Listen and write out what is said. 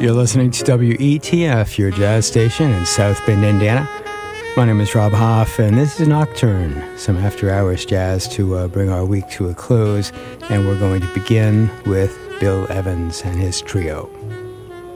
You're listening to WETF, your jazz station in South Bend, Indiana. My name is Rob Hoff, and this is Nocturne, some after-hours jazz to bring our week to a close. And we're going to begin with Bill Evans and his trio.